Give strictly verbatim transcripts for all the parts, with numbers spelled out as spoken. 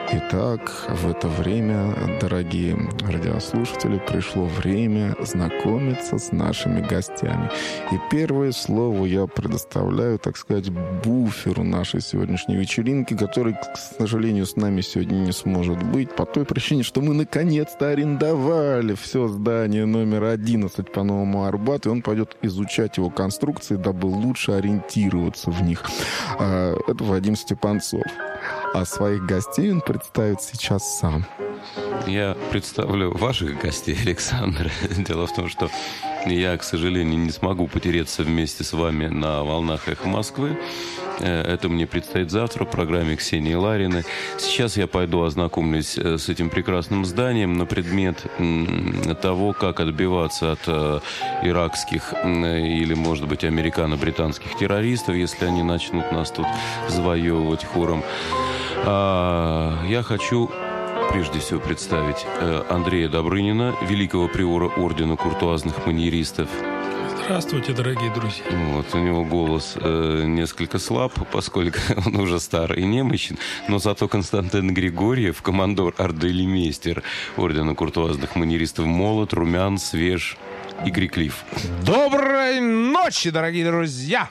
Итак, в это время, дорогие радиослушатели, пришло время знакомиться с нашими гостями. И первое слово я предоставляю, так сказать, буферу нашей сегодняшней вечеринки, который, к сожалению, с нами сегодня не сможет быть, по той причине, что мы наконец-то арендовали все здание номер одиннадцать по Новому Арбату, и он пойдет изучать его конструкции, дабы лучше ориентироваться в них. Это Вадим Степанцов. А своих гостей он представит сейчас сам. Я представлю ваших гостей, Александр. Дело в том, что я, к сожалению, не смогу потереться вместе с вами на волнах «Эхо Москвы». Это мне предстоит завтра в программе Ксении Лариной. Сейчас я пойду ознакомлюсь с этим прекрасным зданием на предмет того, как отбиваться от иракских или, может быть, американо-британских террористов, если они начнут нас тут завоевывать хором. Я хочу прежде всего представить Андрея Добрынина, великого приора ордена куртуазных маньеристов. Здравствуйте, дорогие друзья. Вот, у него голос э, несколько слаб, поскольку он уже стар и немощен, но зато Константин Григорьев, командор арделемейстер ордена куртуазных маньеристов, молод, румян, свеж и криклив. Доброй ночи, дорогие друзья!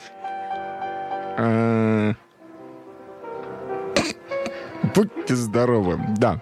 Будьте здоровы. Да.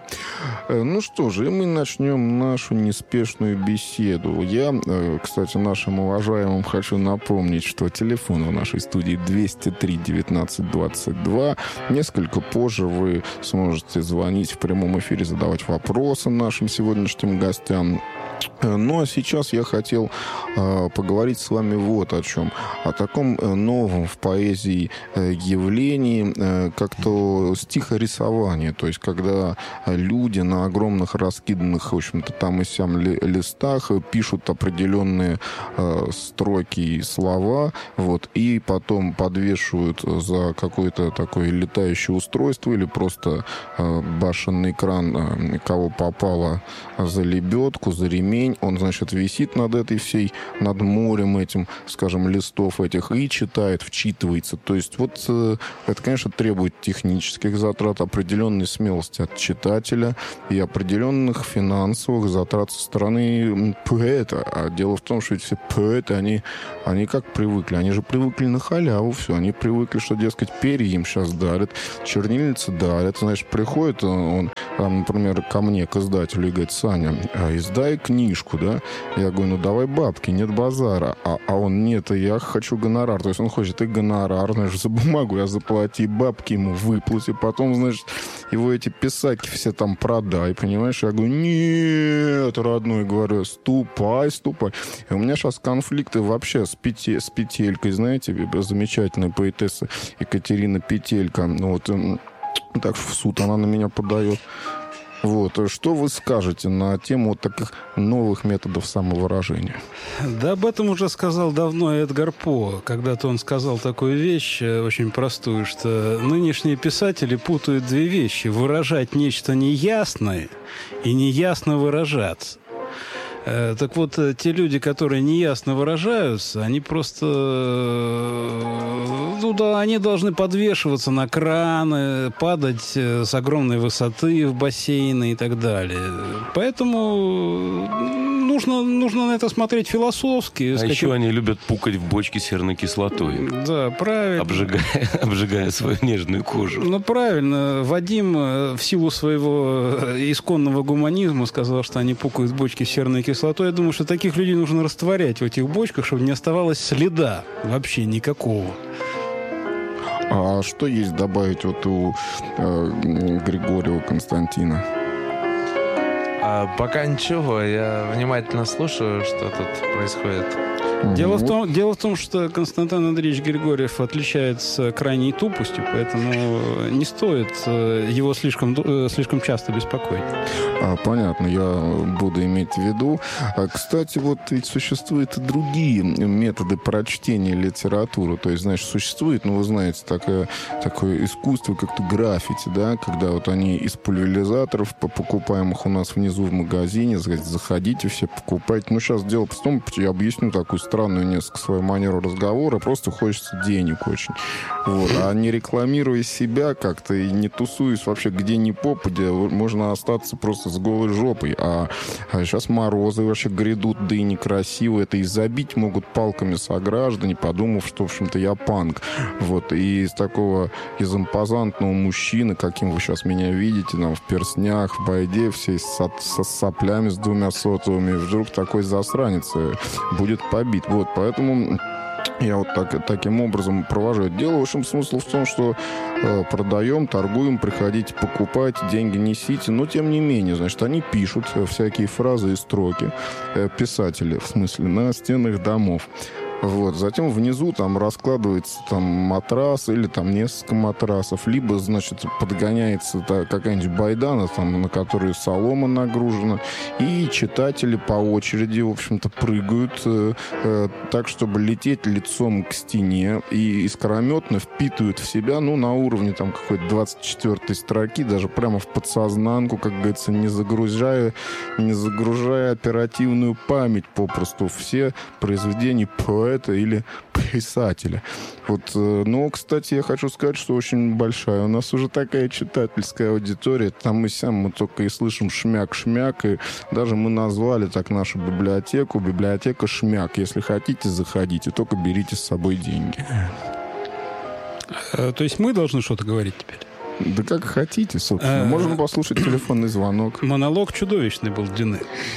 Ну что же, и мы начнем нашу неспешную беседу. Я, кстати, нашим уважаемым хочу напомнить, что телефон в нашей студии двести три девятнадцать двадцать два. Несколько позже вы сможете звонить в прямом эфире, задавать вопросы нашим сегодняшним гостям. Ну, а сейчас я хотел э, поговорить с вами вот о чем. О таком э, новом в поэзии э, явлении, э, как то стихорисование. То есть, когда люди на огромных раскиданных, в общем-то, там и сям ли, листах пишут определенные э, строки и слова, вот, и потом подвешивают за какое-то такое летающее устройство или просто э, башенный экран, э, кого попало, за лебедку, за ремень. Он, значит, висит над этой всей, над морем этим, скажем, листов этих и читает, вчитывается. То есть вот э, это, конечно, требует технических затрат, определенной смелости от читателя и определенных финансовых затрат со стороны поэта. А дело в том, что все поэты, они, они как привыкли? Они же привыкли на халяву, все. Они привыкли, что, дескать, перья им сейчас дарят, чернильницы дарят. Значит, приходит он, там, например, ко мне, к издателю, и говорит: Саня, издай книжку, да? Я говорю: ну давай бабки, нет базара. А, а он: нет, я хочу гонорар. То есть он хочет и гонорар, знаешь, за бумагу я заплати, бабки ему выплати, потом, значит, его эти писаки все там продай, понимаешь? Я говорю: нет, родной, говорю, ступай, ступай. И у меня сейчас конфликты вообще с, пяте, с Петелькой, знаете, замечательная поэтесса Екатерина Петелька. Вот, так в суд она на меня подает. Вот. Что вы скажете на тему вот таких новых методов самовыражения? Да об этом уже сказал давно Эдгар По. Когда-то он сказал такую вещь, очень простую, что нынешние писатели путают две вещи: выражать нечто неясное и неясно выражаться. Так вот, те люди, которые неясно выражаются, они просто... Ну да, они должны подвешиваться на краны, падать с огромной высоты в бассейны и так далее. Поэтому нужно, нужно на это смотреть философски. А сказать, еще они любят пукать в бочке с серной кислотой. Да, правильно. Обжигая, обжигая свою нежную кожу. Ну, правильно. Вадим в силу своего исконного гуманизма сказал, что они пукают в бочке с серной кислотой. Кислотой. Я думаю, что таких людей нужно растворять в этих бочках, чтобы не оставалось следа вообще никакого. А что есть добавить вот у э, Григорьева Константина? А, пока ничего. Я внимательно слушаю, что тут происходит. Дело в том, дело в том, что Константин Андреевич Григорьев отличается крайней тупостью, поэтому не стоит его слишком, слишком часто беспокоить. А, понятно, я буду иметь в виду. А, кстати, вот ведь существуют и другие методы прочтения литературы. То есть, значит, существует, ну, вы знаете, такое, такое искусство, как-то граффити, да, когда вот они из пульверизаторов, покупаемых у нас внизу в магазине, заходите все, покупайте. Ну, сейчас дело в том, я объясню такую странную несколько свою манеру разговора, просто хочется денег очень. Вот. А не рекламируя себя как-то и не тусуясь вообще где ни попадя, можно остаться просто с голой жопой. А, а сейчас морозы вообще грядут, да и некрасиво. Это и забить могут палками сограждане, подумав, что, в общем-то, я панк. Вот. И из такого, из импозантного мужчины, каким вы сейчас меня видите, там, в перстнях, в байде, все со, со соплями, с двумя сотовыми, вдруг такой засранец будет побит. Вот. Поэтому я вот так, таким образом провожу это дело. В общем, смысл в том, что э, продаем, торгуем, приходите покупать, деньги несите. Но, тем не менее, значит, они пишут всякие фразы и строки, э, писатели, в смысле, на стенах домов. Вот. Затем внизу там раскладывается там матрас или там несколько матрасов, либо, значит, подгоняется та, какая-нибудь байдана, там, на которую солома нагружена, и читатели по очереди, в общем-то, прыгают э, э, так, чтобы лететь лицом к стене, и искрометно впитывают в себя, ну, на уровне там какой-то двадцать четвёртой строки, даже прямо в подсознанку, как говорится, не загружая, не загружая оперативную память попросту все произведения поэта или писателя. Вот, но, кстати, я хочу сказать, что очень большая у нас уже такая читательская аудитория. Там и сям мы только и слышим шмяк-шмяк, и даже мы назвали так нашу библиотеку библиотека Шмяк. Если хотите, заходите, только берите с собой деньги. То есть мы должны что-то говорить теперь? Да как хотите, собственно. Можно послушать телефонный звонок. Монолог чудовищный был длины.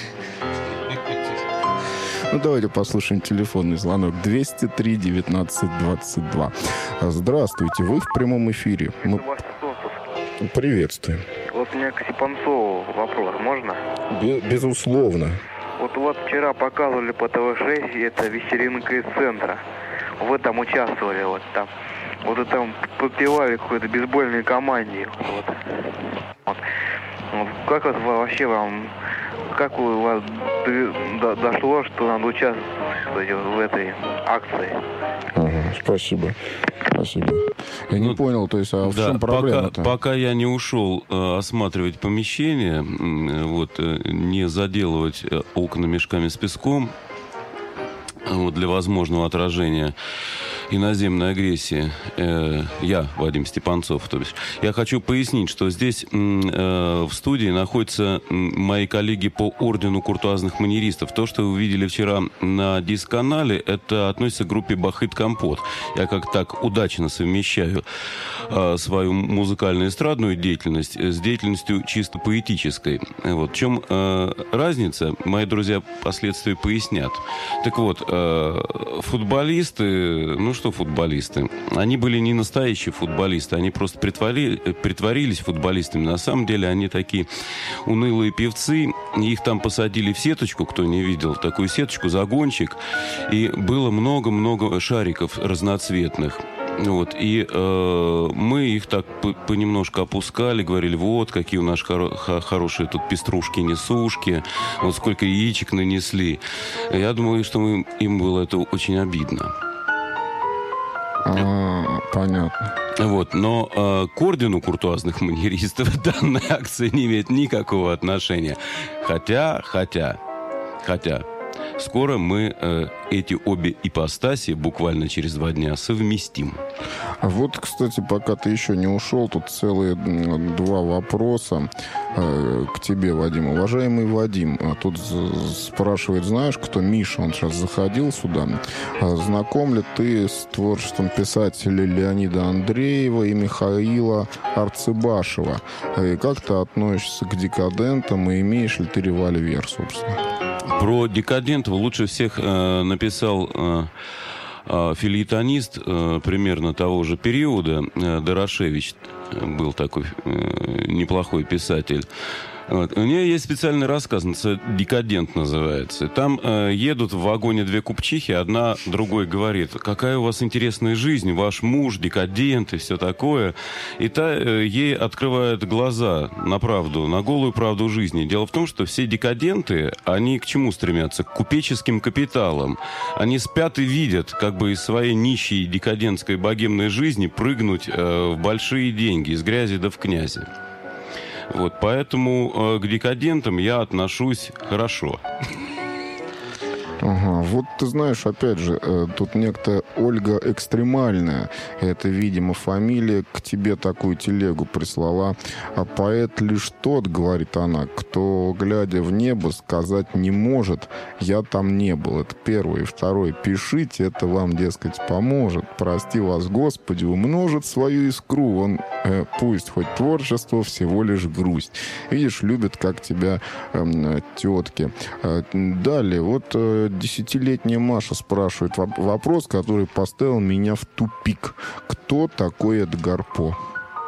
Ну, давайте послушаем телефонный звонок. двести три девятнадцать двадцать два. Здравствуйте, вы в прямом эфире. Мы... Приветствуем. Вот у меня к Степанцову вопрос, можно? Бе- безусловно. Вот вот вчера показывали по ТВ шесть, это вечеринка из центра. Вы там участвовали, вот там. Вот и там подпевали какой-то бейсбольной команде. Вот. Вот. Вот. Как вот вообще вам... Как у вас дошло, что надо участвовать в этой акции? Ага, спасибо. Спасибо. Я ну, не понял, то есть, а в да, чем проблема-то? Пока, пока я не ушел э, осматривать помещение, э, вот, э, не заделывать э, окна мешками с песком, э, вот, для возможного отражения иноземной агрессии, э, я, Вадим Степанцов, то есть, я хочу пояснить, что здесь э, в студии находятся мои коллеги по ордену куртуазных манеристов. То, что вы видели вчера на дисканале, это относится к группе Бахыт Компот. Я как так удачно совмещаю э, свою музыкальную эстрадную деятельность с деятельностью чисто поэтической. Вот. В чем э, разница, мои друзья впоследствии пояснят. Так вот, э, футболисты, ну что футболисты? Они были не настоящие футболисты, они просто притвори, притворились футболистами. На самом деле они такие унылые певцы. Их там посадили в сеточку, кто не видел, такую сеточку, загончик. И было много-много шариков разноцветных. Вот, и э, мы их так понемножку опускали, говорили, вот, какие у нас хоро- хорошие тут пеструшки-несушки, вот сколько яичек нанесли. Я думаю, что мы, им было это очень обидно. А, понятно. Вот, но э, к ордену куртуазных манеристов данная акция не имеет никакого отношения. Хотя, хотя, хотя, скоро мы э, эти обе ипостаси буквально через два дня совместим. А вот, кстати, пока ты еще не ушел, тут целые два вопроса э, к тебе, Вадим. Уважаемый Вадим, тут спрашивает, знаешь, кто Миша? Он сейчас заходил сюда. Знаком ли ты с творчеством писателей Леонида Андреева и Михаила Арцебашева? И как ты относишься к декадентам, и имеешь ли ты револьвер, собственно? Про декадентов лучше всех э, написал э, э, фельетонист э, примерно того же периода, э, Дорошевич, был такой э, неплохой писатель. Вот. У нее есть специальный рассказ, «Декадент» называется. Там э, едут в вагоне две купчихи, одна другой говорит, какая у вас интересная жизнь, ваш муж декадент и все такое. И та э, ей открывает глаза на правду, на голую правду жизни. Дело в том, что все декаденты, они к чему стремятся? К купеческим капиталам. Они спят и видят, как бы из своей нищей декадентской богемной жизни прыгнуть э, в большие деньги, из грязи да в князи. Вот, поэтому э, к декадентам я отношусь хорошо. Ага, вот ты знаешь, опять же, тут некто Ольга Экстремальная, это, видимо, фамилия, к тебе такую телегу прислала. А поэт лишь тот, говорит она, кто, глядя в небо, сказать не может, я там не был. Это первое. И второе, пишите, это вам, дескать, поможет. Прости вас, Господи, умножит свою искру. Он, э, пусть хоть творчество, всего лишь грусть. Видишь, любят, как тебя э, тетки. Э, далее, вот... Э, Десятилетняя Маша спрашивает вопрос, который поставил меня в тупик. Кто такой Эдгар По?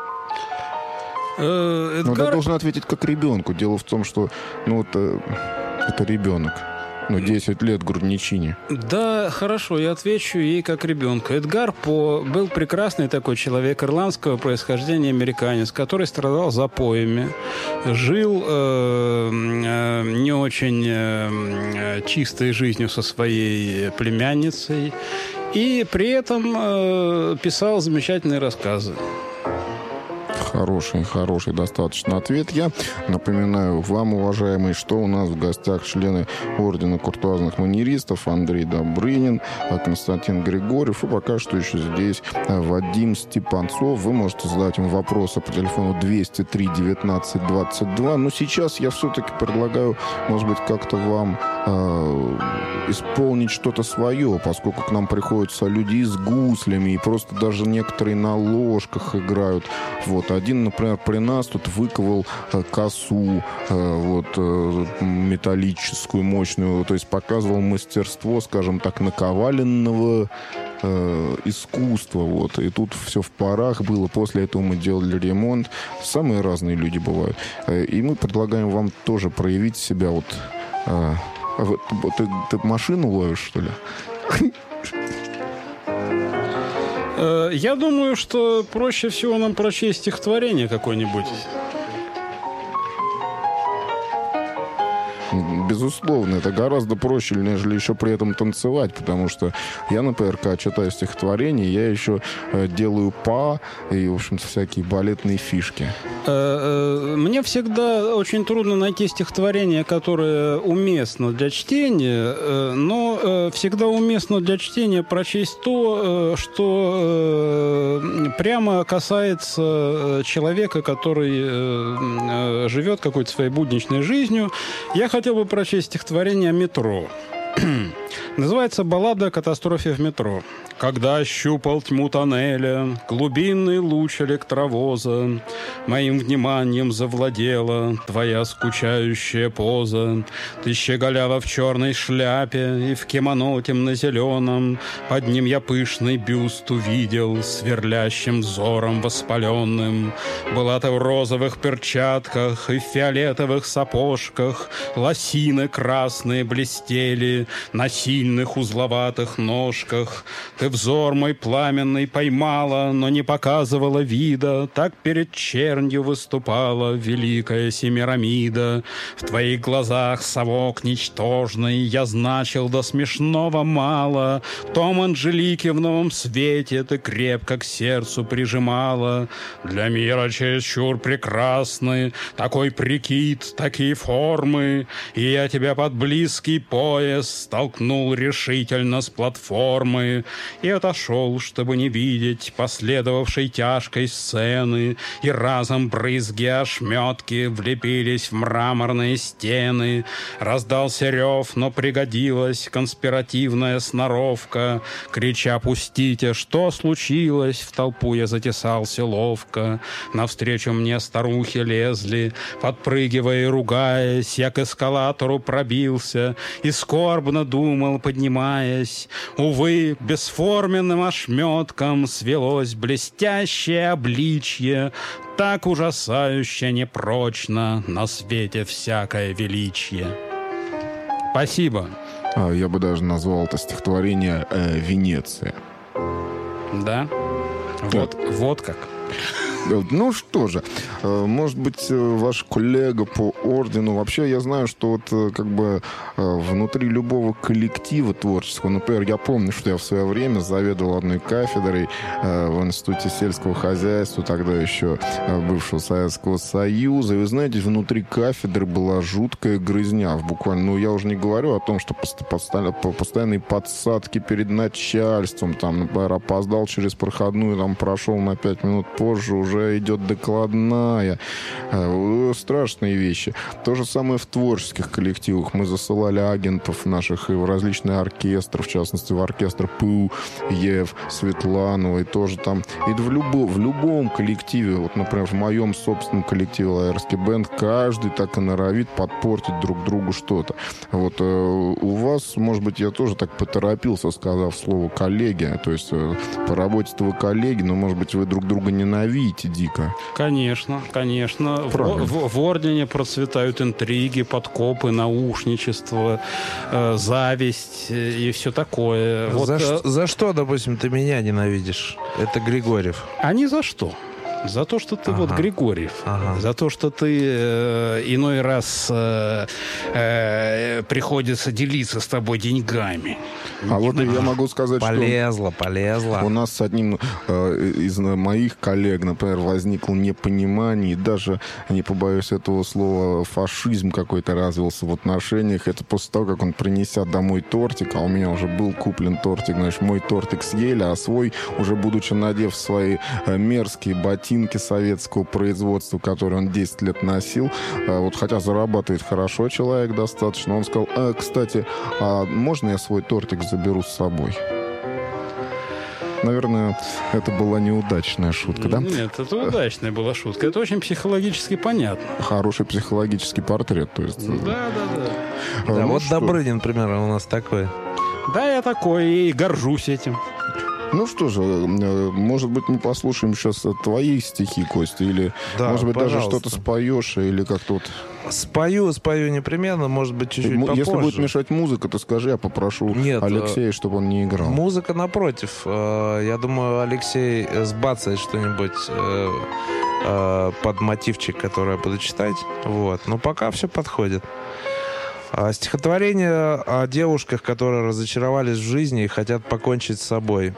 Э, Эдгар... Ну, ты должен ответить как ребенку. Дело в том, что ну, вот, это ребенок. Ну, десять лет грудничине. Да, хорошо, я отвечу ей как ребенку. Эдгар По был прекрасный такой человек ирландского происхождения, американец, который страдал запоями, жил э, э, не очень э, чистой жизнью со своей племянницей и при этом э, писал замечательные рассказы. Хороший, хороший достаточно ответ. Я напоминаю вам, уважаемые, что у нас в гостях члены Ордена куртуазных манеристов Андрей Добрынин, Константин Григорьев и пока что еще здесь Вадим Степанцов. Вы можете задать им вопросы по телефону двести три девятнадцать двадцать два. Но сейчас я все-таки предлагаю, может быть, как-то вам э, исполнить что-то свое, поскольку к нам приходятся люди с гуслями и просто даже некоторые на ложках играют. Вот. Один, например, при нас тут выковал э, косу э, вот, э, металлическую, мощную, то есть показывал мастерство, скажем так, наковаленного э, искусства. Вот. И тут все в парах было. После этого мы делали ремонт. Самые разные люди бывают. Э, и мы предлагаем вам тоже проявить себя. Вот, э, вот, ты, ты машину ловишь, что ли? Я думаю, что проще всего нам прочесть стихотворение какое-нибудь. Безусловно, это гораздо проще, нежели еще при этом танцевать, потому что я, например, когда читаю стихотворение, я еще э, делаю па и, в общем-то, всякие балетные фишки. Мне всегда очень трудно найти стихотворение, которое уместно для чтения, но всегда уместно для чтения прочесть то, что прямо касается человека, который живет какой-то своей будничной жизнью. Я хотел бы прочесть стихотворение «Метро». Называется «Баллада о катастрофе в метро». Когда щупал тьму тоннеля, глубинный луч электровоза, моим вниманием завладела твоя скучающая поза. Ты щеголяла в черной шляпе и в кимоно темно-зеленом. Под ним я пышный бюст увидел, сверлящим взором воспаленным. Была ты в розовых перчатках и в фиолетовых сапожках. Лосины красные блестели на сильных узловатых ножках. Ты взор мой пламенный поймала, но не показывала вида. Так перед чернью выступала великая Семирамида. В твоих глазах совок ничтожный я значил до смешного мало. Том Анжелики в новом свете ты крепко к сердцу прижимала. Для мира чересчур прекрасны такой прикид, такие формы. И я тебя под близкий пояс столкнул решительно с платформы. И отошел, чтобы не видеть последовавшей тяжкой сцены. И разом брызги ошметки влепились в мраморные стены. Раздался рев, но пригодилась конспиративная сноровка. Крича «Пустите, что случилось?» В толпу я затесался ловко. Навстречу мне старухи лезли, подпрыгивая и ругаясь. Я к эскалатору пробился и скорбно думал, поднимаясь. Увы, бесформенным ошметком свелось блестящее обличье, так ужасающе непрочно на свете всякое величие. Спасибо. А, я бы даже назвал это стихотворение э, «Венеция». Да? Вот, вот как. Ну что же, может быть, ваш коллега по ордену, вообще я знаю, что вот как бы внутри любого коллектива творческого, например, я помню, что я в свое время заведовал одной кафедрой в Институте сельского хозяйства, тогда еще бывшего Советского Союза, и вы знаете, внутри кафедры была жуткая грызня, буквально, ну я уже не говорю о том, что постоянные подсадки перед начальством, там, например, опоздал через проходную, там, прошел на пять минут позже, уже идет докладная. Страшные вещи. То же самое в творческих коллективах. Мы засылали агентов наших и в различные оркестры, в частности, в оркестр ПУ, ЕФ, Светлановой, тоже там. И в, любо, в любом коллективе, вот, например, в моем собственном коллективе Лаэрский бенд, каждый так и норовит подпортить друг другу что-то. Вот э, у вас, может быть, я тоже так поторопился, сказав слово «коллеги». То есть э, по работе-то вы коллеги, но, может быть, вы друг друга ненавидите дико. Конечно, конечно. В, в, в ордене процветают интриги, подкопы, наушничество, э, зависть и все такое. За, вот, э, за что, допустим, ты меня ненавидишь? Это Григорьев. А не за что. За то, что ты ага. вот Григорьев. Ага. За то, что ты э, иной раз э, э, приходится делиться с тобой деньгами. А вот я могу сказать, полезло, что... Полезло, У нас с одним э, из моих коллег, например, возникло непонимание, и даже, не побоюсь этого слова, фашизм какой-то развился в отношениях. Это после того, как он, принеся домой тортик, а у меня уже был куплен тортик, значит, мой тортик съели, а свой, уже будучи надев свои э, мерзкие ботинки, советского производства, который он десять лет носил. Вот, хотя зарабатывает хорошо человек достаточно. Он сказал, а, кстати, а можно я свой тортик заберу с собой? Наверное, это была неудачная шутка, да? Нет, это удачная была шутка. Это очень психологически понятно. Хороший психологический портрет, то есть... Да, да, да. Да, ну вот что? Добрынин, например, у нас такой. Да, я такой и горжусь этим. Ну что же, может быть, мы послушаем сейчас твои стихи, Костя, или, да, может быть, пожалуйста. даже что-то споешь, или как-то вот... Спою, спою непременно, может быть, чуть-чуть Если попозже. Если будет мешать музыка, то скажи, я попрошу Нет, Алексея, чтобы он не играл. Музыка, напротив. Я думаю, Алексей сбацает что-нибудь под мотивчик, который я буду читать. Вот. Но пока все подходит. Стихотворение о девушках, которые разочаровались в жизни и хотят покончить с собой.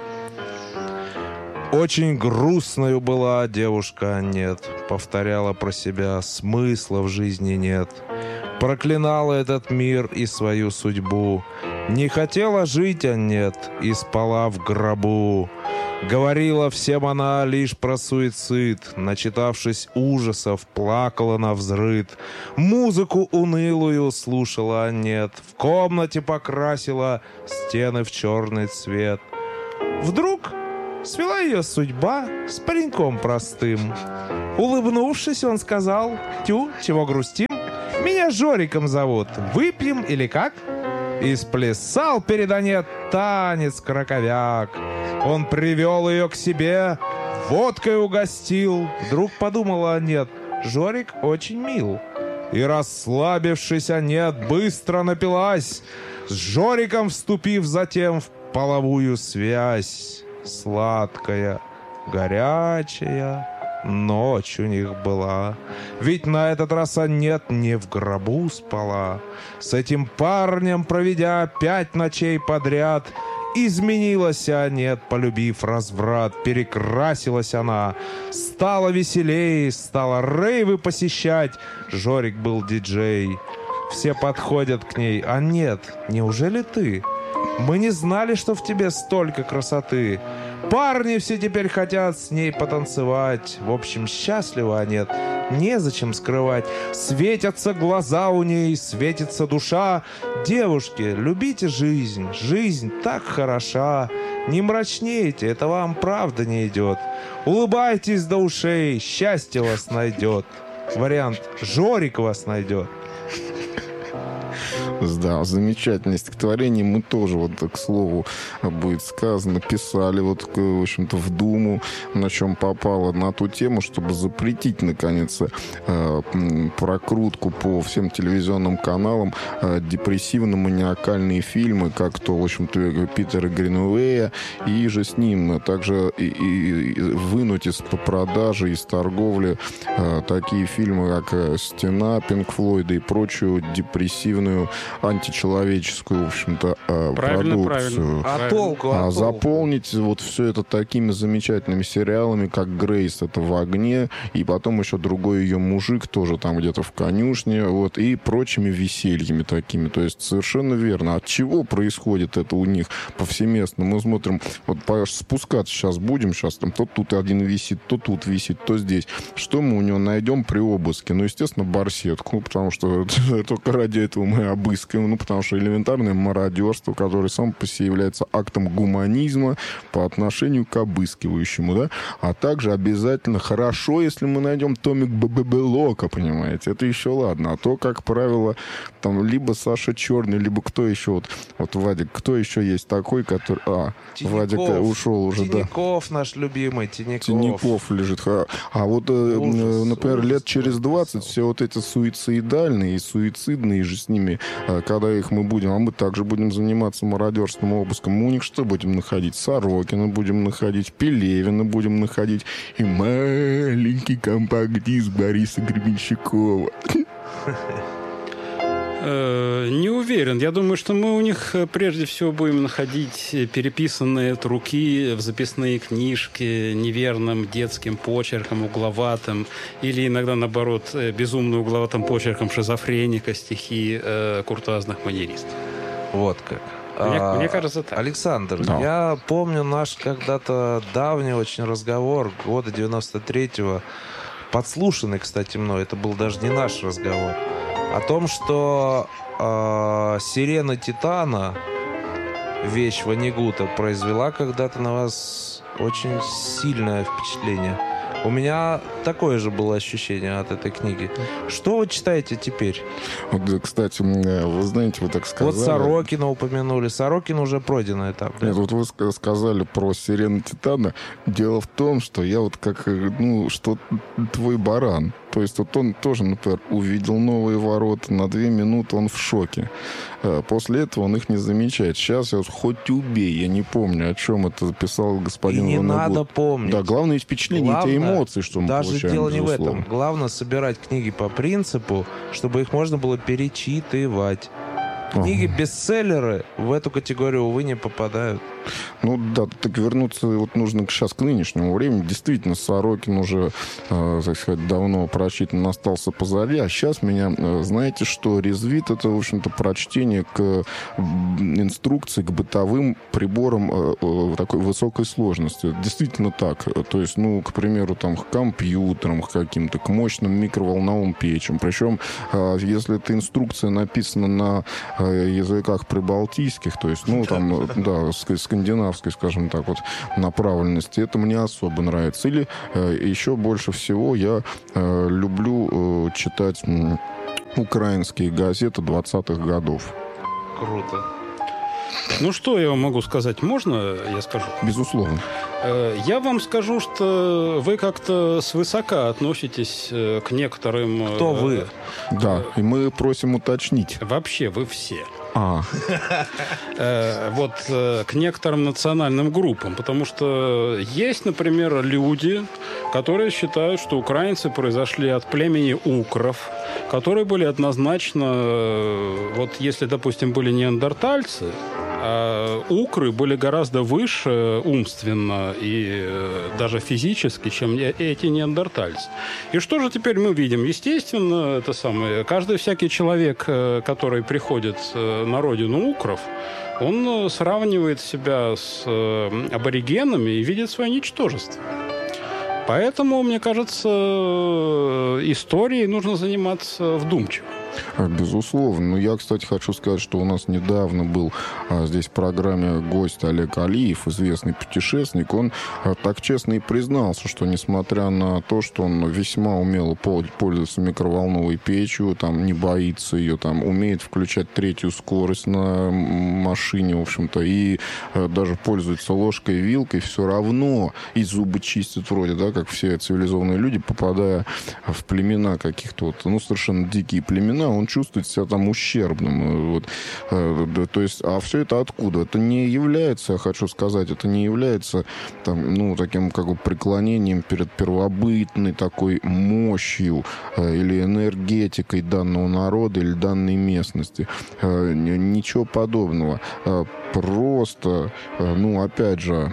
Очень грустною была девушка, нет. Повторяла про себя, смысла в жизни нет. Проклинала этот мир и свою судьбу. Не хотела жить, а нет, и спала в гробу. Говорила всем она лишь про суицид. Начитавшись ужасов, плакала навзрыд. Музыку унылую слушала, а нет. В комнате покрасила стены в черный цвет. Вдруг свела ее судьба с пареньком простым. Улыбнувшись, он сказал: «Тю, чего грустим? Меня Жориком зовут. Выпьем или как?» И сплясал перед Анет танец краковяк. Он привел ее к себе, водкой угостил. Вдруг подумала Анет: Жорик очень мил. И, расслабившись, Анет быстро напилась, с Жориком вступив затем в половую связь. Сладкая, горячая ночь у них была. Ведь на этот раз Анет не в гробу спала. С этим парнем, проведя пять ночей подряд, изменилась Анет, полюбив разврат. Перекрасилась она, стала веселей, стала рейвы посещать. Жорик был диджей. Все подходят к ней: «Анет, неужели ты? Мы не знали, что в тебе столько красоты. Парни все теперь хотят с ней потанцевать. В общем, счастлива Анет, незачем скрывать. Светятся глаза у ней, светится душа. Девушки, любите жизнь, жизнь так хороша. Не мрачнейте, это вам правда не идет. Улыбайтесь до ушей, счастье вас найдет». Вариант: Жорик вас найдет. Да, замечательное стихотворение. Мы тоже, вот, к слову, будет сказано, писали, вот, в общем-то, в Думу, на чем попало, на ту тему, чтобы запретить, наконец, прокрутку по всем телевизионным каналам депрессивно-маниакальные фильмы, как то, в общем-то, Питера Гринуэя, и же с ним также и, и вынуть из продажи, из торговли такие фильмы, как «Стена» Пинк Флойда и прочую депрессивную, античеловеческую, в общем-то, правильно, продукцию. Правильно. А толку? А А заполнить вот все это такими замечательными сериалами, как «Грейс», это «В огне», и потом еще другой ее мужик, тоже там где-то в конюшне, вот, и прочими весельями такими. То есть совершенно верно. От чего происходит это у них повсеместно? Мы смотрим, вот спускаться сейчас будем, сейчас там то тут один висит, то тут висит, то здесь. Что мы у него найдем при обыске? Ну, естественно, барсетку, потому что только ради этого мы обыскиваем, ну, потому что элементарное мародерство, которое само по себе является актом гуманизма по отношению к обыскивающему, да, а также обязательно хорошо, если мы найдем томик Бэбэбэлока, понимаете, это еще ладно, а то, как правило, там либо Саша Черный, либо кто еще, вот, вот Вадик, кто еще есть такой, который... А, Тиняков, Вадик ушел уже, Тиняков, да. Тиняков наш любимый, Тиняков. Тиняков лежит. А, а вот, ужас, например, ужас, лет через двадцать все вот эти суицидальные и суицидные же с ними, когда их мы будем, а мы также будем заниматься мародерством, обыском, мы у них что будем находить? Сорокина будем находить, Пелевина будем находить и маленький компакт-диск Бориса Гребенщикова. Не уверен. Я думаю, что мы у них прежде всего будем находить переписанные от руки в записные книжки неверным детским почерком, угловатым, или иногда, наоборот, безумно угловатым почерком шизофреника стихи э, куртуазных манеристов. Вот как. Мне, а, мне кажется, так. Александр, да. Я помню наш когда-то давний очень разговор года девяносто третьего, подслушанный, кстати, мной, это был даже не наш разговор, о том, что э, «Сирена Титана», вещь Ванигута, произвела когда-то на вас очень сильное впечатление. У меня такое же было ощущение от этой книги. Что вы читаете теперь? Вот, кстати, вы знаете, вы так сказали... Вот Сорокина упомянули. Сорокин уже пройденный этап. Да? Нет, вот вы сказали про «Сирену Титана». Дело в том, что я вот как, ну, что твой баран. То есть вот он тоже, например, увидел новые ворота, на две минуты он в шоке. После этого он их не замечает. Сейчас я хоть убей, я не помню, о чем это записал господин И не Ванагут. надо помнить. Да, главное впечатление, Главное, те эмоции, что мы даже получаем, дело не в безусловно. этом. Главное собирать книги по принципу, чтобы их можно было перечитывать. Книги-бестселлеры в эту категорию, увы, не попадают. Ну да, так вернуться вот нужно сейчас к нынешнему времени. Действительно, Сорокин уже, э, так сказать, давно прочитан, остался позади. А сейчас меня, э, знаете, что резвит? Это, в общем-то, прочтение к инструкции, к бытовым приборам э, э, такой высокой сложности. Действительно так. То есть, ну, к примеру, там, к компьютерам к каким-то, к мощным микроволновым печам. Причем, э, если эта инструкция написана на э, языках прибалтийских, то есть, ну, там, да, скандинавской, скажем так, вот направленности, это мне особо нравится. Или э, еще больше всего я э, люблю э, читать э, украинские газеты двадцатых годов. Круто. Ну, что я вам могу сказать? Можно я скажу? Безусловно. Я вам скажу, что вы как-то свысока относитесь к некоторым... Кто вы? Да, и мы просим уточнить. Вообще, вы все. А. Вот к некоторым национальным группам. Потому что есть, например, люди, которые считают, что украинцы произошли от племени укров, которые были однозначно... Вот если, допустим, были неандертальцы, а укры были гораздо выше умственно и даже физически, чем эти неандертальцы. И что же теперь мы видим? Естественно, это самое. Каждый всякий человек, который приходит на родину укров, он сравнивает себя с аборигенами и видит свое ничтожество. Поэтому, мне кажется, историей нужно заниматься вдумчиво. Безусловно. Но я, кстати, хочу сказать, что у нас недавно был а, здесь в программе гость Олег Алиев, известный путешественник. Он а, так честно и признался, что несмотря на то, что он весьма умело пользуется микроволновой печью, там, не боится ее, там, умеет включать третью скорость на машине, в общем-то, и а, даже пользуется ложкой и вилкой, все равно и зубы чистит вроде, да, как все цивилизованные люди, попадая в племена каких-то вот, ну, совершенно дикие племена, он чувствует себя там ущербным. Вот. То есть, а все это откуда? Это не является, я хочу сказать, это не является там, ну, таким как бы преклонением перед первобытной такой мощью или энергетикой данного народа или данной местности. Ничего подобного. Просто, ну, опять же,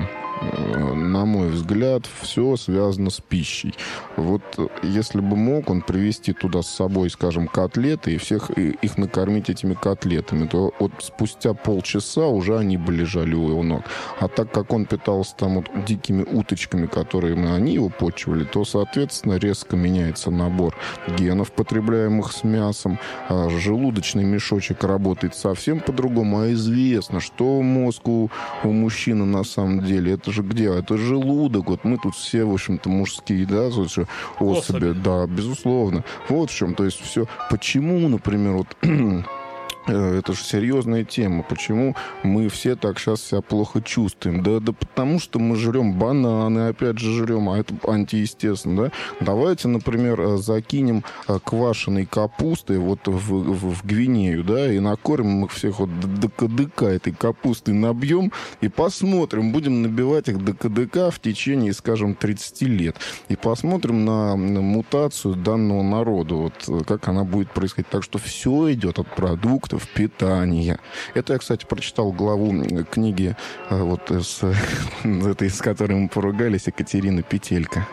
на мой взгляд, все связано с пищей. Вот если бы мог он привезти туда с собой, скажем, котлеты и всех их накормить этими котлетами, то вот спустя полчаса уже они бы лежали у его ног. А так как он питался там вот дикими уточками, которыми они его почивали, то, соответственно, резко меняется набор генов, потребляемых с мясом. А желудочный мешочек работает совсем по-другому. А известно, что мозг у, у мужчины на самом деле это же где? Это желудок. Вот мы тут все, в общем-то, мужские, да, особи. особи. Да, безусловно. Вот в чем. То есть все. Почему, например, вот это же серьезная тема. Почему мы все так сейчас себя плохо чувствуем? Да, да потому что мы жрем бананы, опять же жрем, а это антиестественно, да? Давайте, например, закинем квашеной капустой вот в, в, в Гвинею, да, и накормим их всех вот до КДК этой капустой набьем и посмотрим, будем набивать их до КДК в течение, скажем, тридцати лет. И посмотрим на, на мутацию данного народа, вот как она будет происходить. Так что все идет от продуктов питания. Это я, кстати, прочитал главу книги, вот с, этой, с которой мы поругались, Екатерина Петелька.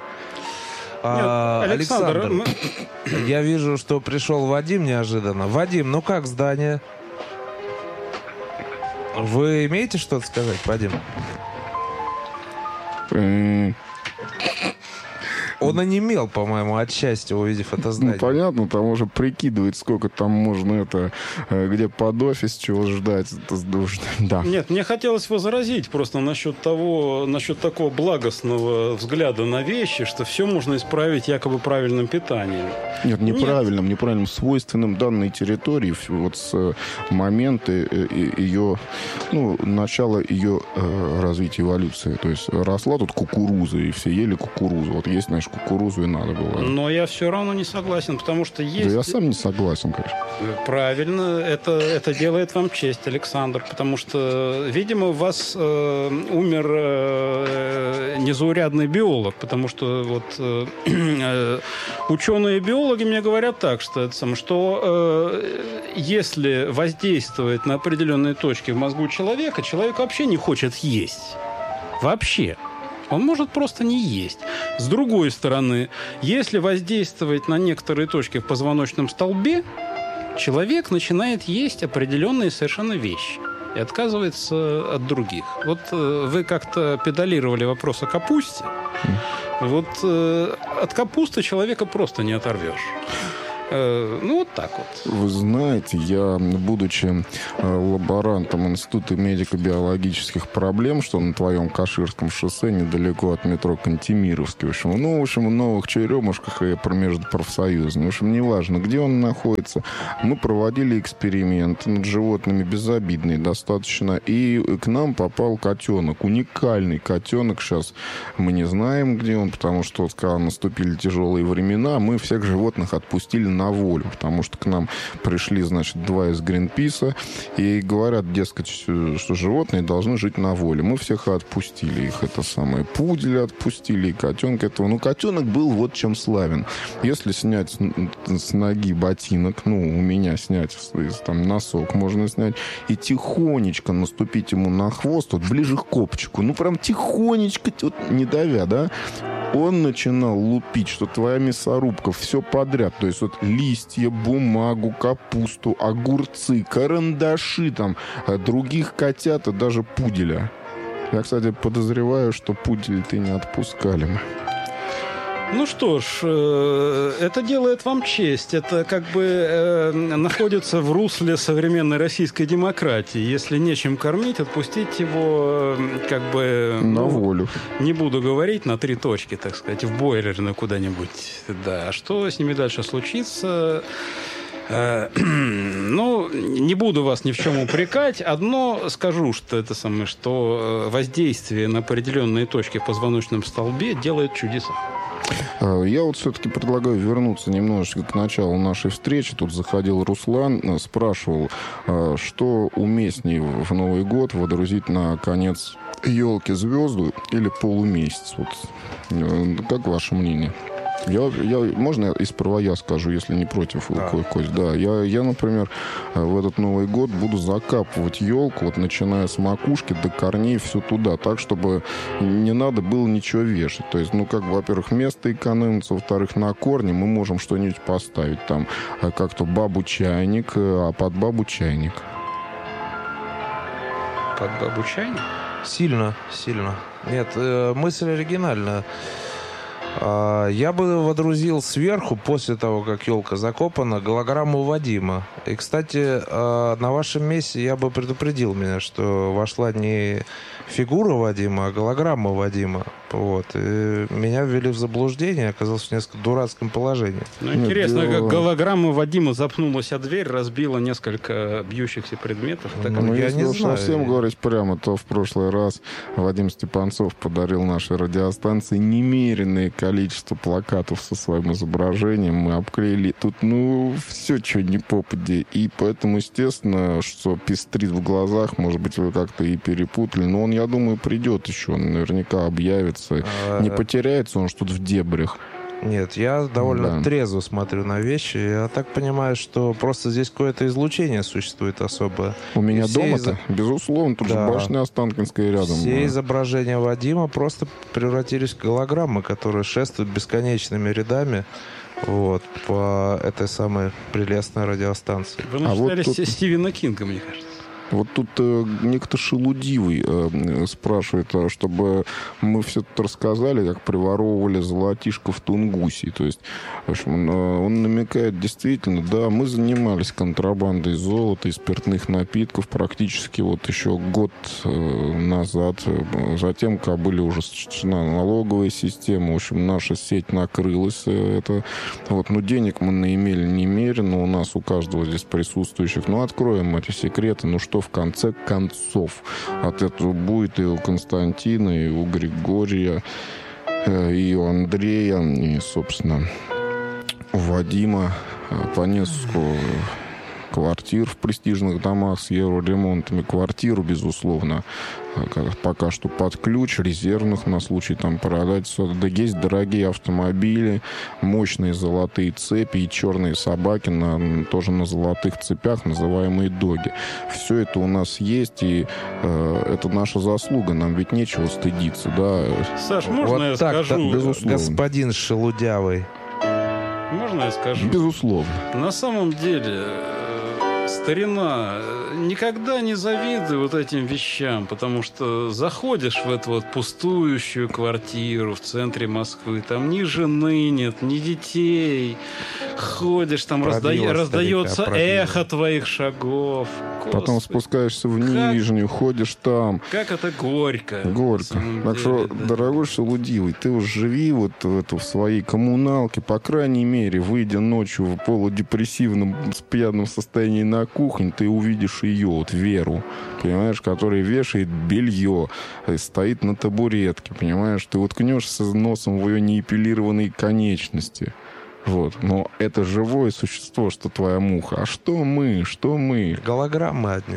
А, Нет, Александр, Александр мы... я вижу, что пришел Вадим неожиданно. Вадим, ну как здание? Вы имеете что-то сказать, Вадим? Он онемел, по-моему, от счастья, увидев это здание. Ну, понятно, там уже прикидывает, сколько там можно это, где под офис, чего ждать. Это да. Нет, мне хотелось возразить просто насчет того, насчет такого благостного взгляда на вещи, что все можно исправить якобы правильным питанием. Нет, неправильным, Нет. неправильным, свойственным данной территории, вот с момента ее, ну, начала ее развития, эволюции. То есть росла тут кукуруза, и все ели кукурузу. Вот есть, знаешь, кукурузу и надо было. Но я все равно не согласен, потому что есть... Да я сам не согласен, конечно. Правильно, это, это делает вам честь, Александр, потому что, видимо, у вас э, умер э, незаурядный биолог, потому что вот э, ученые-биологи мне говорят так, что, это, что э, если воздействовать на определенные точки в мозгу человека, человек вообще не хочет есть. Вообще. Он может просто не есть. С другой стороны, если воздействовать на некоторые точки в позвоночном столбе, человек начинает есть определенные совершенно вещи и отказывается от других. Вот э, вы как-то педалировали вопрос о капусте. Вот э, от капусты человека просто не оторвешь. Ну, вот так вот. Вы знаете, я, будучи лаборантом Института медико-биологических проблем, что на твоем Каширском шоссе, недалеко от метро Кантемировский, в общем, ну, в общем, в Новых Черемушках и между профсоюзами, в общем, неважно, где он находится, мы проводили эксперимент над животными, безобидные достаточно, и к нам попал котенок, уникальный котенок. Сейчас мы не знаем, где он, потому что, когда наступили тяжелые времена, мы всех животных отпустили на на волю, потому что к нам пришли, значит, два из Гринписа и говорят, дескать, что животные должны жить на воле. Мы всех отпустили. Их это самое пуделя отпустили, и котенка этого. Ну, котенок был вот чем славен. Если снять с, с ноги ботинок, ну, у меня снять, там, носок можно снять, и тихонечко наступить ему на хвост, вот ближе к копчику, ну, прям тихонечко, вот, не давя, да, он начинал лупить, что твоя мясорубка, все подряд. То есть вот листья, бумагу, капусту, огурцы, карандаши, там, других котят и даже пуделя. Я, кстати, подозреваю, что пуделей-то не отпускали мы. Ну что ж, э, это делает вам честь. Это как бы э, находится в русле современной российской демократии. Если нечем кормить, отпустить его э, как бы... На ну, волю. Не буду говорить на три точки, так сказать, в бойлерную куда-нибудь. Да. А что с ними дальше случится... Ну, не буду вас ни в чем упрекать. Одно скажу, что это самое, что воздействие на определенные точки в позвоночном столбе делает чудеса. Я вот все-таки предлагаю вернуться немножечко к началу нашей встречи. Тут заходил Руслан, спрашивал, что уместнее в Новый год водрузить на конец елки звезду или полумесяц. Вот. Как ваше мнение? Я, я, можно я сперва я скажу, если не против, да. Кость? Да, я, я, например, в этот Новый год буду закапывать елку, вот начиная с макушки до корней, все туда, так, чтобы не надо было ничего вешать. То есть, ну, как, во-первых, место экономится, во-вторых, на корне мы можем что-нибудь поставить там, как-то бабу-чайник, а под бабу-чайник. Под бабу-чайник? Сильно, сильно. Нет, э, мысль оригинальная. Я бы водрузил сверху, после того, как елка закопана, голограмму Вадима. И, кстати, на вашем месте я бы предупредил меня, что вошла не фигура Вадима, а голограмма Вадима. Вот. И меня ввели в заблуждение, оказался в несколько дурацком положении. Ну, интересно, как голограмма Вадима запнулась о дверь, разбила несколько бьющихся предметов. Так ну, я не знаю. Совсем говорить прямо, то в прошлый раз Вадим Степанцов подарил нашей радиостанции немеренное количество плакатов со своим изображением. Мы обклеили тут, ну, все, что не попади. И поэтому, естественно, что пестрит в глазах, может быть, вы как-то и перепутали. Но он, я думаю, придет еще. Он наверняка объявится. Не потеряется он что-то в дебрях. Нет, я довольно да. трезво смотрю на вещи. Я так понимаю, что просто здесь какое-то излучение существует особое. У меня все дома-то, из... безусловно, тут да. же башня Останкинская рядом. Все да. изображения Вадима просто превратились в голограммы, которые шествуют бесконечными рядами вот, по этой самой прелестной радиостанции. Вы начитали а вот тут... Стивена Кинга, мне кажется. Вот тут э, некто шелудивый э, спрашивает, чтобы мы все тут рассказали, как приворовывали золотишко в Тунгусе. То есть, в общем, он, он намекает, действительно, да, мы занимались контрабандой золота и спиртных напитков практически вот еще год э, назад. Затем, когда были уже сочтена налоговая система, в общем, наша сеть накрылась. Это, вот, ну, денег мы наимели немерено, у нас, у каждого здесь присутствующих. Ну, откроем эти секреты, ну, что в конце концов от этого будет и у Константина, и у Григория, и у Андрея, и, собственно, у Вадима по нескольку квартир в престижных домах с евроремонтами. Квартиру, безусловно, пока что под ключ, резервных на случай там продать. Да, есть дорогие автомобили, мощные золотые цепи и черные собаки на, тоже на золотых цепях, называемые доги. Все это у нас есть, и э, это наша заслуга. Нам ведь нечего стыдиться, да. Саш, можно вот я так, скажу? Безусловно. Господин шелудявый. Можно я скажу? Безусловно. На самом деле, старина, никогда не завидуй вот этим вещам, потому что заходишь в эту вот пустующую квартиру в центре Москвы, там ни жены нет, ни детей, ходишь, там разда... раздается старика, эхо твоих шагов. Господи, потом спускаешься в нижнюю, как... ходишь там. Как это горько. Горько. Так деле, что, да. Дорогой шелудивый, ты уж живи вот в, эту, в своей коммуналке, по крайней мере, выйдя ночью в полудепрессивном, с пьяном состоянии на кухню, ты увидишь ее, вот Веру, понимаешь, которая вешает белье, стоит на табуретке, понимаешь, ты уткнешься носом в ее неэпилированные конечности. Вот. Но это живое существо, что твоя муха. А что мы? Что мы? Голограммы одни.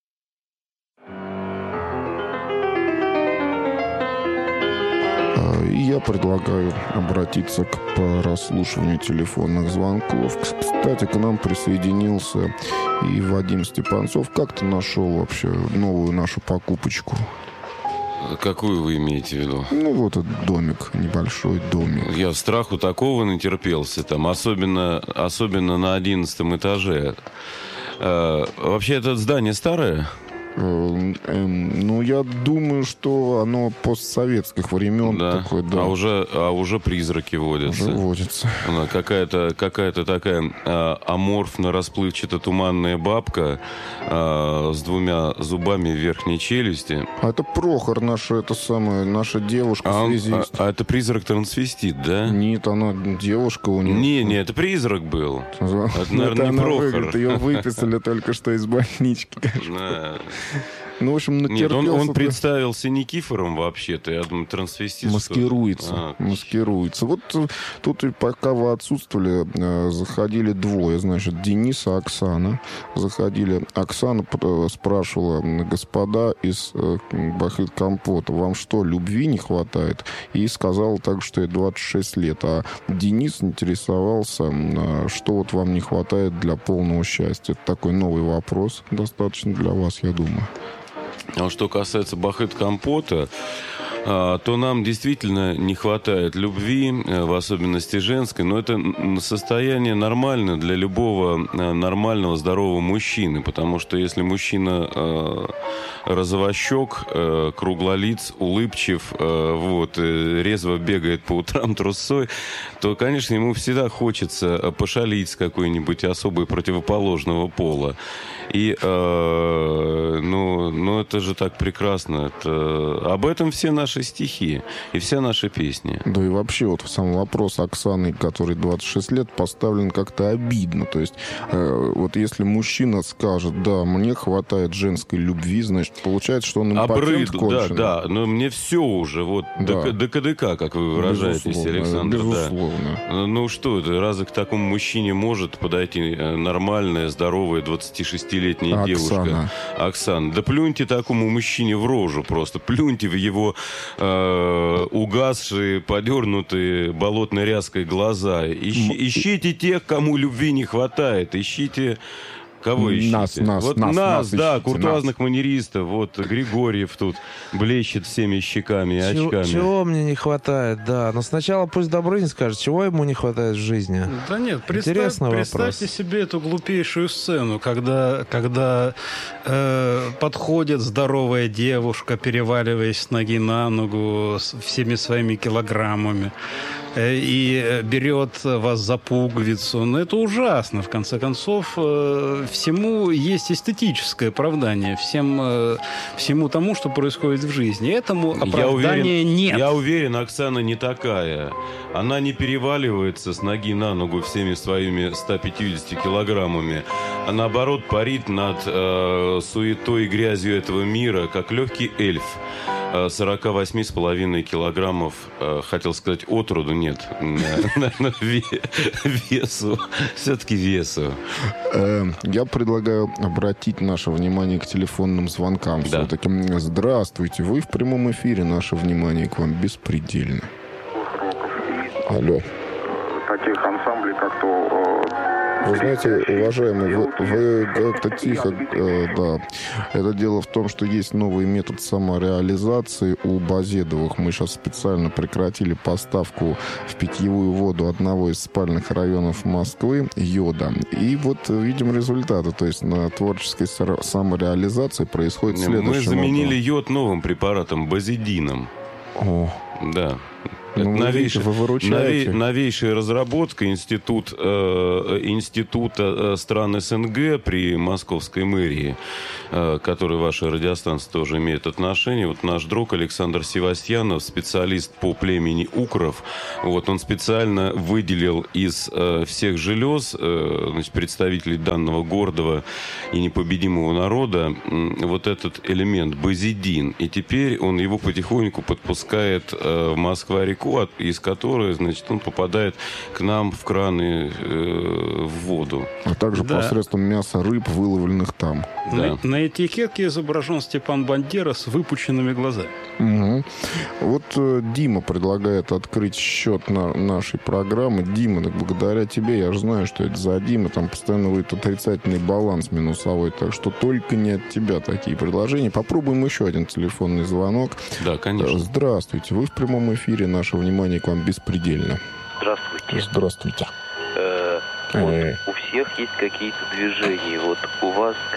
И я предлагаю обратиться к прослушиванию телефонных звонков. Кстати, к нам присоединился и Вадим Степанцов. Как ты нашел вообще новую нашу покупочку? Какую вы имеете в виду? Ну, вот этот домик, небольшой домик. Я страху такого натерпелся там, особенно, особенно на одиннадцатом этаже. Э, вообще, это здание старое? Э, э, ну, я думаю, что оно постсоветских времен Да. такое, да. А уже, а уже призраки водятся. Уже водится. Она какая-то, какая-то такая а, аморфно-расплывчато-туманная бабка а, с двумя зубами в верхней челюсти. А это Прохор, наша, это самая, наша девушка, А, он- а- связист. а это призрак-трансвестит, да? Нет, она девушка у нее. Не, не, это призрак был. Это, наверное, не она Прохор. выглядит, ее выписали только что из больнички. Да. Ну, в общем, Нет, он, натерпелся. он ты. представился Никифором вообще-то. Я думаю, трансвестит. Маскируется, А, маскируется. Вот э, тут и пока вы отсутствовали, э, заходили двое, значит, Денис и Оксана. Заходили. Оксана э, спрашивала: господа из э, Бахыт Компота, вам что, любви не хватает? И сказала так, что ей двадцать шесть лет. А Денис интересовался, э, что вот вам не хватает для полного счастья. Это такой новый вопрос, достаточно для вас, я думаю. А что касается Бахыт Компота, а, то нам действительно не хватает любви, э, в особенности женской, но это н- состояние нормально для любого э, нормального, здорового мужчины, потому что если мужчина э, розовощек, э, круглолиц, улыбчив, э, вот, э, резво бегает по утрам трусой, то, конечно, ему всегда хочется пошалить с какой-нибудь особой противоположного пола. И, э, ну, ну, это же так прекрасно. Это... Об этом все наши стихи и вся наша песня. Да и вообще вот сам вопрос Оксаны, которой двадцать шесть лет, поставлен как-то обидно. То есть э, вот если мужчина скажет: да, мне хватает женской любви, значит, получается, что он импотент Обрыду, да, конченый. да, но мне все уже, вот, Да. до, до КДК, как вы выражаетесь, Безусловно, Александр. безусловно. Да. Ну что это, разве к такому мужчине может подойти э, нормальная, здоровая двадцатишестилетняя девушка? Оксана. Оксана. Да плюньте такому мужчине в рожу просто, плюньте в его э, угасшие, подернутые болотной ряской глаза. Ищи- ищите тех, кому любви не хватает, ищите... Кого ищите? Нас, нас, вот нас, нас, нас да, ищите, куртуазных манеристов. Вот Григорьев тут блещет всеми щеками и Чего, очками. чего мне не хватает, да. Но сначала пусть Добрынин скажет, чего ему не хватает в жизни. Да нет, представь- Интересный представьте вопрос. себе эту глупейшую сцену, когда, когда э, подходит здоровая девушка, переваливаясь с ноги на ногу с всеми своими килограммами, э, и э, берет вас за пуговицу. Но это ужасно, в конце концов. Э, всему есть эстетическое оправдание, всем, э, всему тому, что происходит в жизни. Этому Я оправдания уверен, нет. я уверен, Оксана не такая. Она не переваливается с ноги на ногу всеми своими ста пятьюдесятью килограммами, а наоборот парит над э, суетой и грязью этого мира, как легкий эльф. Э, сорок восемь с половиной килограммов, э, хотел сказать от роду, нет, наверное, весу, все-таки весу. Э, Я предлагаю обратить наше внимание к телефонным звонкам. Да. Все-таки здравствуйте, вы в прямом эфире, наше внимание к вам беспредельно. Алло. Таких ансамблей, как то... Вы знаете, уважаемый, вы, вы как-то тихо, э, да. Это дело в том, что есть новый метод самореализации у Базедовых. Мы сейчас специально прекратили поставку в питьевую воду одного из спальных районов Москвы йода. И вот видим результаты. То есть на творческой сара- самореализации происходит следующее. Мы заменили йод новым препаратом, базидином. О, Да. ну, Это вы видите, вы выручаете. новей- новейшая разработка институт, э, Института э, стран СНГ при Московской мэрии, э, к которой ваша радиостанция тоже имеет отношение. Вот наш друг Александр Севастьянов, специалист по племени укров, вот, он специально выделил из э, всех желез, э, значит, представителей данного гордого и непобедимого народа, м, вот этот элемент базидин. И теперь он его потихоньку подпускает э, в Москва-реку, от- из которой, значит, он попадает к нам в краны э, в воду. А также Да. посредством мяса рыб, выловленных там. Да. На, на этикетке изображен Степан Бандера с выпученными глазами. Мгм. Вот э, Дима предлагает открыть счет на нашей программы. Дима, так благодаря тебе, я же знаю, что это за Дима, там постоянно будет отрицательный баланс минусовой, так что только не от тебя такие предложения. Попробуем еще один телефонный звонок. Да, Э, конечно. Здравствуйте, вы в прямом эфире, наше внимание к вам беспредельно. Здравствуйте. Здравствуйте. Э, Эй. вот у всех есть какие-то движения. Вот у вас как-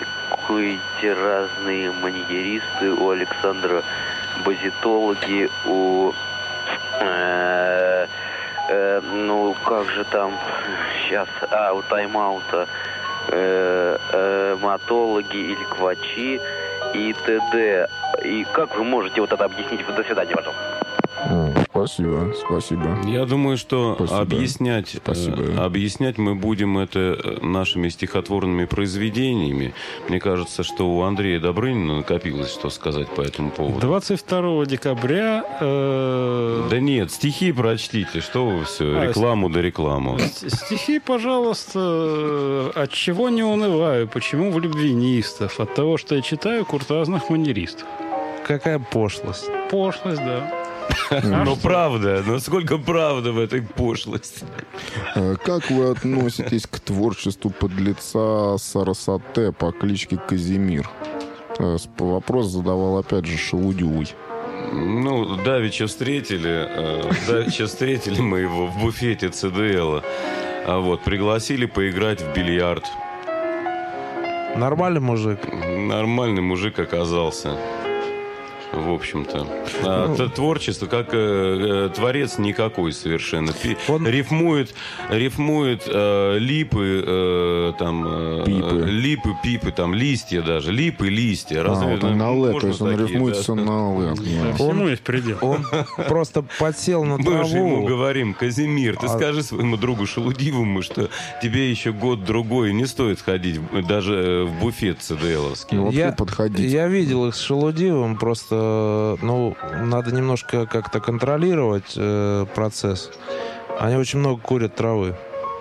практикуете разные маньеристы, у Александра базитологи, у... Э, э, ну, как же там... Сейчас... А, у тайм-аута э, э, матологи или квачи и т.д. И как вы можете вот это объяснить? До свидания, пожалуйста. О, спасибо, спасибо. Я думаю, что Спасибо. объяснять, Спасибо. э, объяснять мы будем это нашими стихотворными произведениями. Мне кажется, что у Андрея Добрынина накопилось что сказать по этому поводу. двадцать второго декабря... э, Да нет, стихи прочтите, что вы все, А, рекламу да рекламу. с- Стихи, пожалуйста, от чего не унываю, почему в любви неистов? От того, что я читаю куртуазных маньеристов. Какая пошлость. Пошлость, да. Но правда, но сколько правды в этой пошлости. Э, Как вы относитесь к творчеству подлеца Сарасате по кличке Казимир? Э, с- Вопрос задавал опять же Шелудевый. Ну, давеча встретили, э, давеча встретили мы его в буфете ЦДЛа. А вот, пригласили поиграть в бильярд. Нормальный мужик. Нормальный мужик оказался. В общем-то. А, т- творчество, как э, э, творец никакой совершенно. Пи- Он- Рифмует, рифмует э, липы, э, там, э, Пипы. липы, пипы, там, листья даже. Липы, листья. А, Разве вот он на можно «Л», то есть он такие, рифмуется да? на «Л». да. Всему есть предел. Он просто подсел на Мы же ему траву. говорим: Казимир, ты А- скажи своему другу Шелудивому, что тебе еще год-другой не стоит ходить в- даже э, в буфет ЦДЛовский. Ну, вот Я, вы подходите. я видел их с Шелудивым, просто, ну, надо немножко как-то контролировать э, процесс. Они очень много курят травы.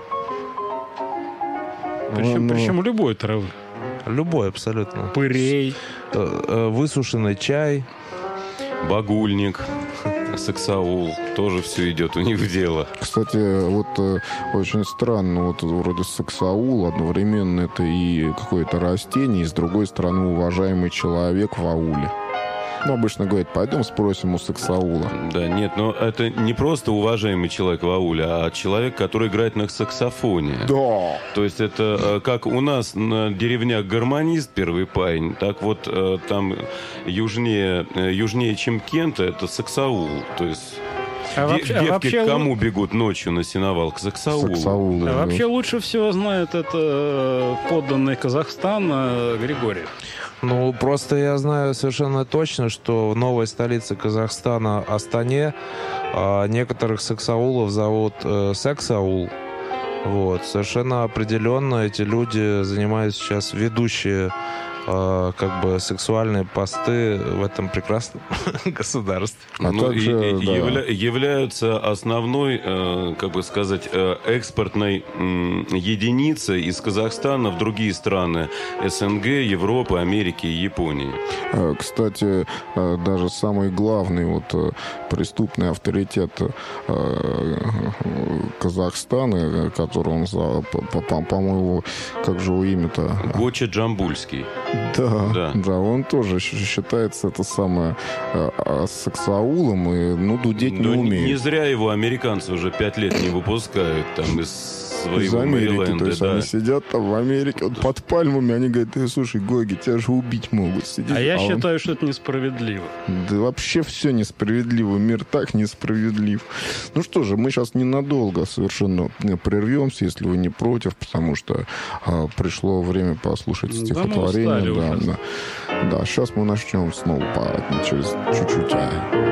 Причем, Ну, причем любой травы. Любой абсолютно. Пырей. Э, э, Высушенный чай. Багульник, саксаул, тоже все идет у них в дело. Кстати, вот э, очень странно, вот вроде саксаул, одновременно это и какое-то растение, и с другой стороны уважаемый человек в ауле. Ну, обычно говорят, пойдем спросим у саксаула. Да, нет, но это не просто уважаемый человек в ауле, а человек, который играет на саксофоне. Да. То есть это э, как у нас на деревнях гармонист первый парень, так вот э, там южнее, э, южнее, чем Кента, это саксаул. То есть А де- вообще, а девки вообще к лу- кому бегут ночью на сеновал? К саксаулу. Саксаул. а да. вообще лучше всего знает это э, подданный Казахстана Григорьев. Ну, просто я знаю совершенно точно, что в новой столице Казахстана, Астане, а, некоторых саксаулов зовут э, сексаул. Вот. Совершенно определенно эти люди занимают сейчас ведущие э, как бы сексуальные посты в этом прекрасном государстве. А Ну, также, и- и да. явля- являются основной, э, как бы сказать, э, экспортной м, единицей из Казахстана в другие страны СНГ, Европы, Америки и Японии. Э, Кстати, э, даже самый главный вот э, преступный авторитет э, Казахстана, э, который он за, по- по- по- по-моему, как же его имя-то? Гоча Джамбульский. Да, Да. да, он тоже щ- считается это самое э, а, саксаулом и ну дудеть не Но не, умеет. не зря его американцы уже пять лет не выпускают там из Из своего Америки, Мэриленда. то есть Да. они сидят там в Америке вот под пальмами, они говорят, «Э, слушай, Гоги, тебя же убить могут. Сидишь, А я он- считаю, что это несправедливо. Да вообще все несправедливо. Мир так несправедлив. Ну что же, мы сейчас ненадолго совершенно прервемся, если вы не против, потому что а, пришло время послушать Да, мы стихотворение. устали Да, уже. да, да, сейчас мы начнем снова по, через чуть-чуть. а.